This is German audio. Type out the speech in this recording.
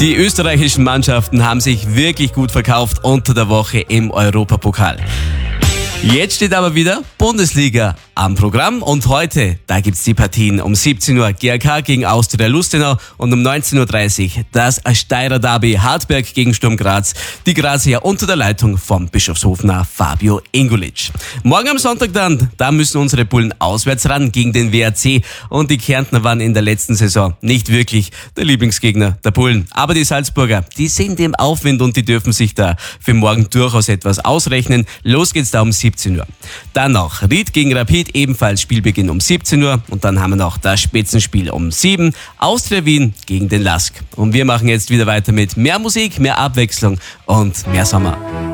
Die österreichischen Mannschaften haben sich wirklich gut verkauft unter der Woche im Europapokal. Jetzt steht aber wieder Bundesliga am Programm und heute, da gibt's die Partien um 17 Uhr GAK gegen Austria Lustenau und um 19.30 Uhr das Steirer Derby Hartberg gegen Sturm Graz, die Grazier unter der Leitung vom Bischofshofener Fabio Ingulic. Morgen am Sonntag dann, da müssen unsere Bullen auswärts ran gegen den WAC und die Kärntner waren in der letzten Saison nicht wirklich der Lieblingsgegner der Bullen. Aber die Salzburger, die sind im Aufwind und die dürfen sich da für morgen durchaus etwas ausrechnen. Los geht's da um 17 Uhr. Dann noch Ried gegen Rapid, ebenfalls Spielbeginn um 17 Uhr. Und dann haben wir noch das Spitzenspiel um 7. Austria Wien gegen den LASK. Und wir machen jetzt wieder weiter mit mehr Musik, mehr Abwechslung und mehr Sommer.